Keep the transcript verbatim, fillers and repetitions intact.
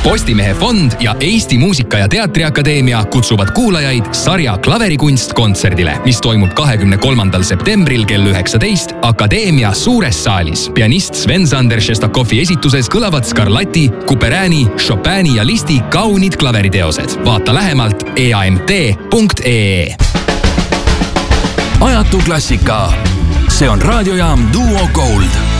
Postimehe fond ja Eesti Muusika- ja Teatriakadeemia kutsuvad kuulajaid sarja Klaverikunst kontserdile, mis toimub kahekümne kolmandal septembril kell üheksateist Akadeemia suures saalis. Pianist Sven-Sander Šestakovi esituses kõlavad Scarlatti, Couperini, Chopini ja Listi kaunid klaveriteosed. Vaata lähemalt e a m t punkt e e. Ajatu klassika. See on raadiojaam Duo Gold.